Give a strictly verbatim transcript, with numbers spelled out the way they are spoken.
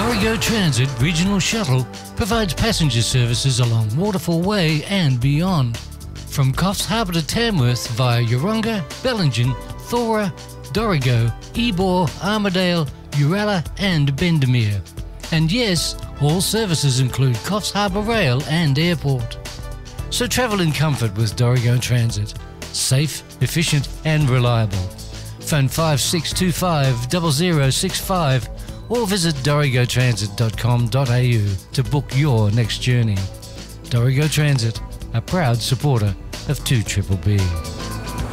Dorigo Transit Regional Shuttle provides passenger services along Waterfall Way and beyond. From Coffs Harbour to Tamworth via Yeronga, Bellingen, Thora, Dorigo, Ebor, Armidale, Uralla and Bendemeer. And yes, all services include Coffs Harbour Rail and Airport. So travel in comfort with Dorigo Transit. Safe, efficient and reliable. Phone five six two five, zero zero six five or visit dorigo transit dot com dot a u to book your next journey. Dorigo Transit, a proud supporter of two B B B.